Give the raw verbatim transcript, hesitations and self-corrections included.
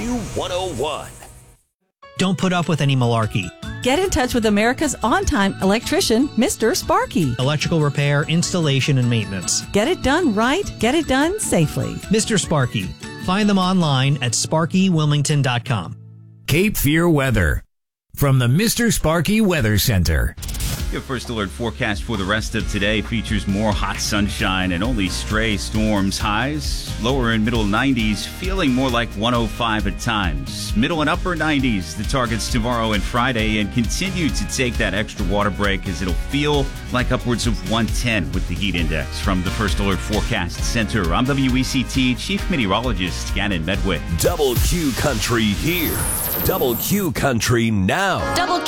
Q one oh one. Don't put up with any malarkey. Get in touch with America's on-time electrician, Mister Sparky. Electrical repair, installation, and maintenance. Get it done right. Get it done safely. Mister Sparky. Find them online at sparky wilmington dot com. Cape Fear weather from the Mister Sparky Weather Center. Your first alert forecast for the rest of today features more hot sunshine and only stray storms. Highs lower and middle nineties, feeling more like one oh five at times. Middle and upper nineties, the targets tomorrow and Friday, and continue to take that extra water break as it'll feel like upwards of one ten with the heat index. From the First Alert Forecast Center, I'm W E C T Chief Meteorologist Gannon Medwick. Double Q Country here. Double Q Country now. Double